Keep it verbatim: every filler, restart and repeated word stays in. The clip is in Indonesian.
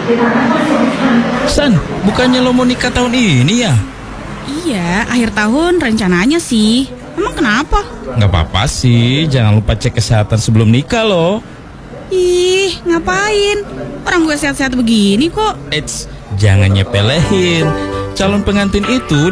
San, bukannya lo mau nikah tahun ini ya? Iya, akhir tahun rencananya sih. Emang kenapa? Nggak apa-apa sih, jangan lupa cek kesehatan sebelum nikah lo. Ih, ngapain? Orang gue sehat-sehat begini kok. Eits, jangan nyepelehin. Calon pengantin itu